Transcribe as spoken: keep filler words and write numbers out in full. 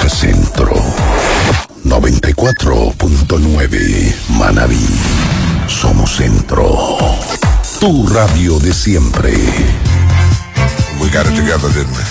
Centro. noventa y cuatro punto nueve Manabí. Somos Centro. Tu radio de siempre. We got it together, didn't we?